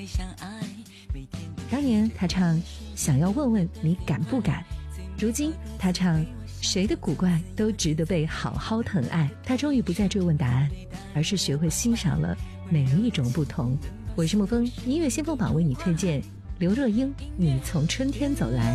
当年他唱想要问问你敢不敢，如今他唱谁的古怪都值得被好好疼爱。他终于不再追问答案，而是学会欣赏了每一种不同。我是沐风，音乐先锋榜为你推荐刘若英《你从春天走来》。